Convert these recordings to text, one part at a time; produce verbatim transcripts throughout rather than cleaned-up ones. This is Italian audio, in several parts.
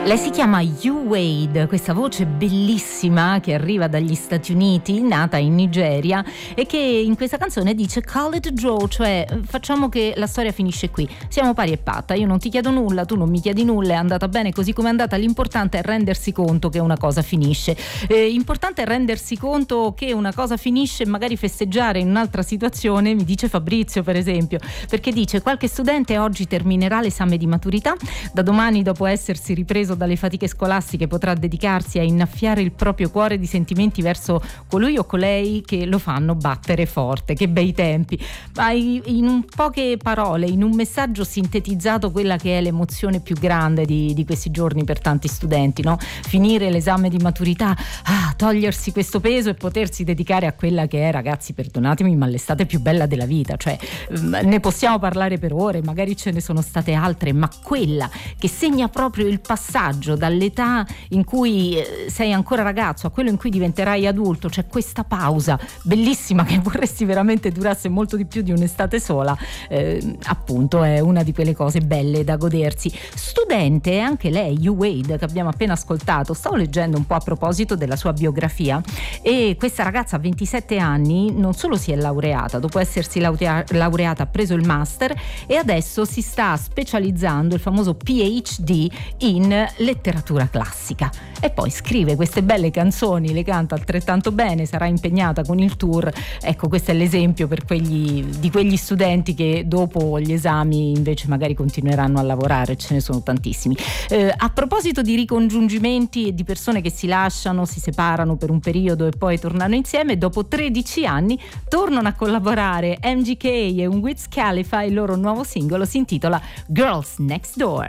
Lei si chiama Yu Wade, questa voce bellissima che arriva dagli Stati Uniti, nata in Nigeria, e che in questa canzone dice call it a draw, cioè facciamo che la storia finisce qui, siamo pari e patta, io non ti chiedo nulla, tu non mi chiedi nulla, è andata bene così come è andata, l'importante è rendersi conto che una cosa finisce, eh, importante è rendersi conto che una cosa finisce e magari festeggiare in un'altra situazione, mi dice Fabrizio per esempio, perché dice qualche studente oggi terminerà l'esame di maturità, da domani dopo essersi ripreso dalle fatiche scolastiche potrà dedicarsi a innaffiare il proprio cuore di sentimenti verso colui o colei che lo fanno battere forte. Che bei tempi, ma in un poche parole, in un messaggio sintetizzato quella che è l'emozione più grande di, di questi giorni per tanti studenti, no? Finire l'esame di maturità, ah, togliersi questo peso e potersi dedicare a quella che è, ragazzi, perdonatemi, ma l'estate più bella della vita, cioè ne possiamo parlare per ore, magari ce ne sono state altre, ma quella che segna proprio il passaggio dall'età in cui sei ancora ragazzo a quello in cui diventerai adulto, c'è questa pausa bellissima che vorresti veramente durasse molto di più di un'estate sola, eh, appunto è una di quelle cose belle da godersi. Studente anche lei, Yu Wade, che abbiamo appena ascoltato, stavo leggendo un po' a proposito della sua biografia, e questa ragazza a ventisette anni non solo si è laureata, dopo essersi laurea- laureata ha preso il master e adesso si sta specializzando, il famoso P H D in letteratura classica, e poi scrive queste belle canzoni, le canta altrettanto bene, sarà impegnata con il tour. Ecco, questo è l'esempio per quegli di quegli studenti che dopo gli esami invece magari continueranno a lavorare, ce ne sono tantissimi. Eh, a proposito di ricongiungimenti e di persone che si lasciano, si separano per un periodo e poi tornano insieme, dopo tredici anni tornano a collaborare M G K e un Wiz Khalifa, il loro nuovo singolo si intitola Girls Next Door.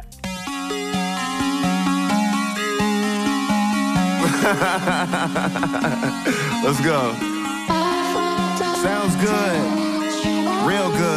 Let's go. Sounds good. Real good.